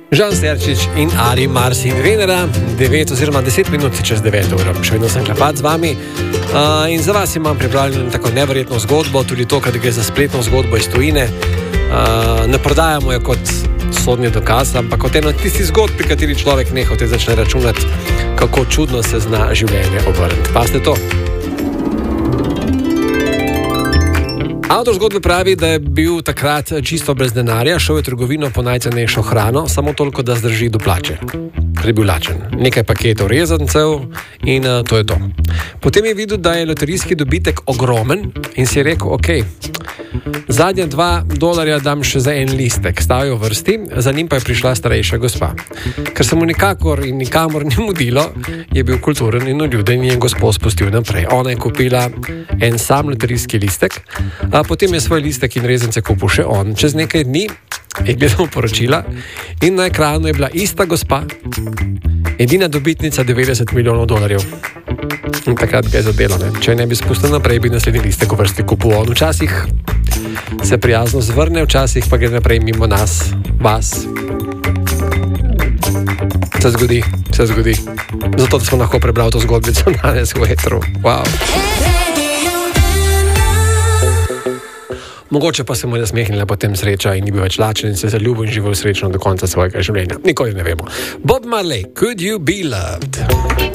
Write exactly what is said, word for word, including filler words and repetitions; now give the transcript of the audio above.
Žan Serčič in Ari Marsin Venera, devet oziroma deset minut čez devet ur. Še vedno sem Klepat z vami uh, in za vas imam pripravljeno tako neverjetno zgodbo, tudi to, kad gre za spletno zgodbo iz tujine. Uh, ne prodajamo jo kot sodni dokaz, ampak kot eno tisti zgodb, pri kateri človek nehote začne računati, kako čudno se zna življenje obrniti. Pa ste to? Avtor zgodbe pravi, da je bil takrat čisto brez denarja, šel je v trgovino po najcenejšo hrano, samo toliko, da zdrži do plače. Ker je bil lačen. Nekaj paketov rezancev in uh, to je to. Potem je videl, da je loterijski dobitek ogromen in si je rekel, ok, zadnja dva dolarja dam še za en listek. Stal je v vrsti, za njim pa je prišla starejša gospa. Ker se mu nikakor in nikamor ni mudilo, je bil kulturen in uljuden in je gospo spustil naprej. Ona je kupila en sam loterijski listek, a potem je svoj listek in rezance kupil še on. Čez nekaj dni je gledal poročila in na ekranu je bila ista gospa, edina dobitnica devetdeset milijonov dolarjev. In takrat ga je zadelo, ne? Če ne bi spustil naprej, bi naslednji listek v vrsti kupil on. Včasih se prijazno zvrne, včasih pa gre naprej mimo nas, vas. Se zgodi, se zgodi. Zato, da smo lahko prebrali to zgodbico danes v etru. Wow. Mogoče pa se mu je nasmehnila potem sreča in ni bil več lačen in se zaljubil in živel srečno do konca svojega življenja. Nikoli ne vemo. Bob Marley, Could You Be Loved?